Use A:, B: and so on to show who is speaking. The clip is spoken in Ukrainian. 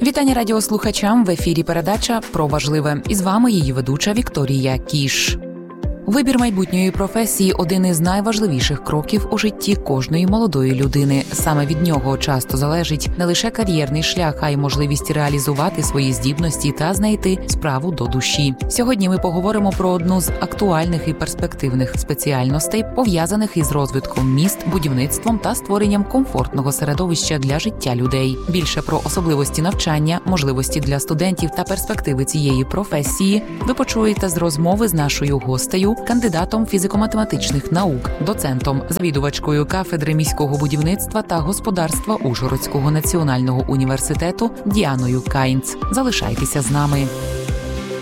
A: Вітання радіослухачам, в ефірі передача «Про важливе». І з вами її ведуча Вікторія Кіш. Вибір майбутньої професії – один із найважливіших кроків у житті кожної молодої людини. Саме від нього часто залежить не лише кар'єрний шлях, а й можливість реалізувати свої здібності та знайти справу до душі. Сьогодні ми поговоримо про одну з актуальних і перспективних спеціальностей, пов'язаних із розвитком міст, будівництвом та створенням комфортного середовища для життя людей. Більше про особливості навчання, можливості для студентів та перспективи цієї професії ви почуєте з розмови з нашою гостею, кандидатом фізико-математичних наук, доцентом, завідувачкою кафедри міського будівництва та господарства Ужгородського національного університету Діаною Кайнц. Залишайтеся з нами.